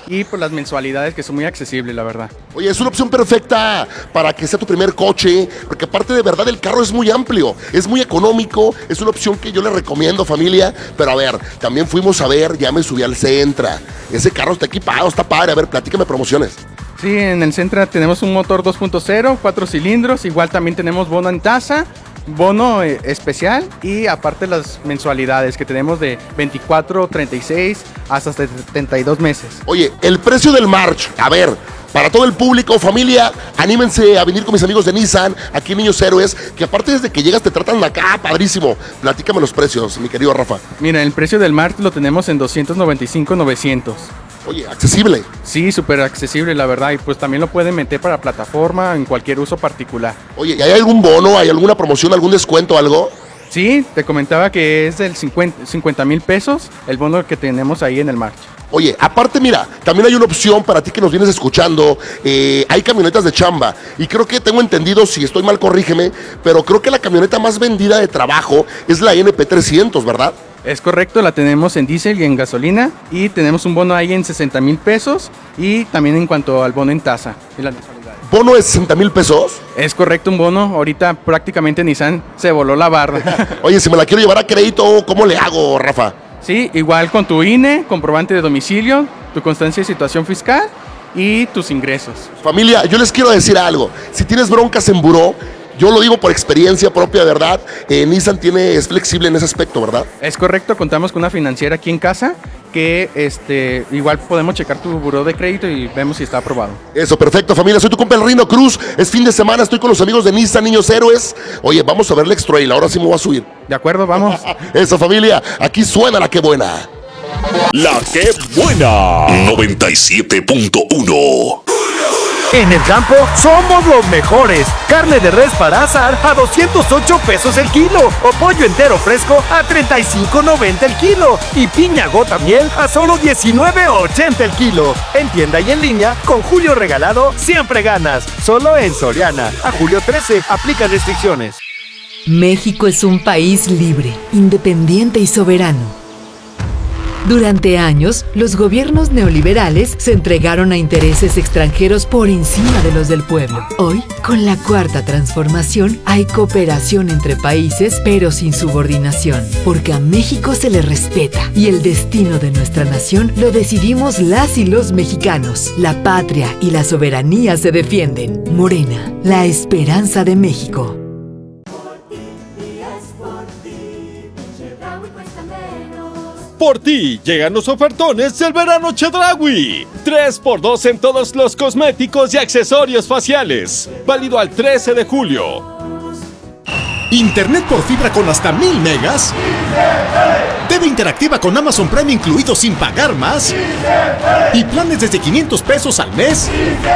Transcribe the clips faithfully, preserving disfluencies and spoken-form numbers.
y por las mensualidades que son muy accesibles, la verdad. Oye, es una opción perfecta para que sea tu primer coche, porque aparte de verdad el carro es muy amplio, es muy económico, es una opción que yo le recomiendo, familia. Pero a ver, también fuimos a ver, ya me subí al Sentra, ese carro está equipado, está padre. A ver, platícame promociones. Sí, en el Sentra tenemos un motor dos punto cero, cuatro cilindros, igual también tenemos bono en tasa, bono eh, especial y aparte las mensualidades que tenemos de veinticuatro, treinta y seis hasta setenta y dos meses. Oye, el precio del March, a ver, para todo el público, familia, anímense a venir con mis amigos de Nissan, aquí en Niños Héroes, que aparte desde que llegas te tratan acá, padrísimo. Platícame los precios, mi querido Rafa. Mira, el precio del March lo tenemos en doscientos noventa y cinco, novecientos. Oye, accesible. Sí, súper accesible, la verdad, y pues también lo pueden meter para plataforma en cualquier uso particular. Oye, ¿y hay algún bono, hay alguna promoción, algún descuento, algo? Sí, te comentaba que es del cincuenta mil pesos el bono que tenemos ahí en el March. Oye, aparte mira, también hay una opción para ti que nos vienes escuchando, eh, hay camionetas de chamba y creo que tengo entendido, si estoy mal corrígeme, pero creo que la camioneta más vendida de trabajo es la N P trescientos, ¿verdad? Es correcto, la tenemos en diésel y en gasolina y tenemos un bono ahí en sesenta mil pesos y también en cuanto al bono en tasa y las mensualidades. ¿Bono de sesenta mil pesos? Es correcto, un bono, ahorita prácticamente Nissan se voló la barra. Oye, si me la quiero llevar a crédito, ¿cómo le hago, Rafa? Sí, igual con tu I N E, comprobante de domicilio, tu constancia de situación fiscal y tus ingresos. Familia, yo les quiero decir algo, si tienes broncas en buró, yo lo digo por experiencia propia, ¿verdad? Eh, Nissan tiene, es flexible en ese aspecto, ¿verdad? Es correcto, contamos con una financiera aquí en casa que este, igual podemos checar tu buró de crédito y vemos si está aprobado. Eso, perfecto, familia. Soy tu compa el Rino Cruz. Es fin de semana, estoy con los amigos de Nissan Niños Héroes. Oye, vamos a ver el X-Trail, ahora sí me voy a subir. De acuerdo, vamos. Eso, familia, aquí suena la que buena. La que buena. noventa y siete punto uno. En el campo somos los mejores. Carne de res para asar a doscientos ocho pesos el kilo. O pollo entero fresco a treinta y cinco noventa el kilo. Y piña gota miel a solo diecinueve ochenta el kilo. En tienda y en línea, con Julio Regalado siempre ganas. Solo en Soriana. A julio trece, aplica restricciones. México es un país libre, independiente y soberano. Durante años, los gobiernos neoliberales se entregaron a intereses extranjeros por encima de los del pueblo. Hoy, con la cuarta transformación, hay cooperación entre países, pero sin subordinación, porque a México se le respeta y el destino de nuestra nación lo decidimos las y los mexicanos. La patria y la soberanía se defienden. Morena, la esperanza de México. Por ti llegan los ofertones del verano Chedraui. tres por dos en todos los cosméticos y accesorios faciales. Válido al trece de julio. Internet por fibra con hasta mil megas. T V interactiva con Amazon Prime incluido sin pagar más. Y planes desde quinientos pesos al mes.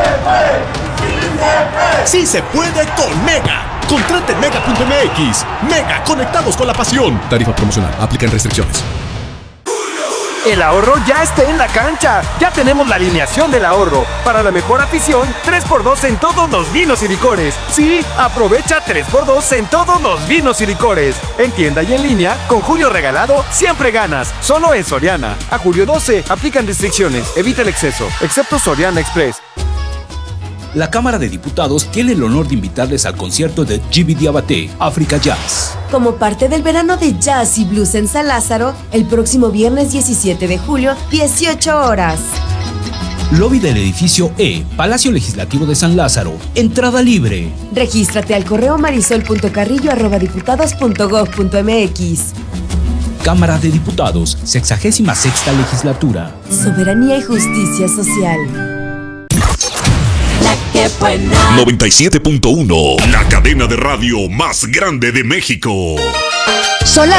Sí se puede con Mega. Contrate en mega punto m x. Mega, conectados con la pasión. Tarifa promocional, aplican restricciones. El ahorro ya está en la cancha. Ya tenemos la alineación del ahorro. Para la mejor afición, tres por dos en todos los vinos y licores. Sí, aprovecha tres por dos en todos los vinos y licores. En tienda y en línea, con Julio Regalado, siempre ganas. Solo en Soriana. A julio doce, aplican restricciones. Evita el exceso, excepto Soriana Express. La Cámara de Diputados tiene el honor de invitarles al concierto de Gibi Diabaté, África Jazz. Como parte del verano de jazz y blues en San Lázaro, el próximo viernes diecisiete de julio, dieciocho horas. Lobby del edificio E, Palacio Legislativo de San Lázaro. Entrada libre. Regístrate al correo marisol punto carrillo arroba diputados punto gob punto m x. Cámara de Diputados, sexagésima sexta legislatura. Soberanía y justicia social. ¡Qué buena! noventa y siete punto uno, la cadena de radio más grande de México. Sola